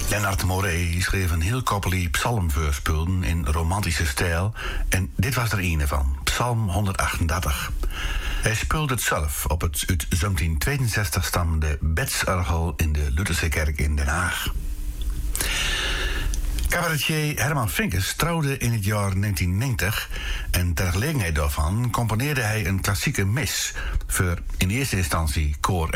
Lennart Moré schreef een heel koppelie psalmvoorspulden in romantische stijl. En dit was er een van, Psalm 138. Hij speelde het zelf op het uit 1762 stammende Betsorgel in de Lutherse kerk in Den Haag. Cabaretier Herman Finkes trouwde in het jaar 1990 en ter gelegenheid daarvan componeerde hij een klassieke mis voor in eerste instantie koor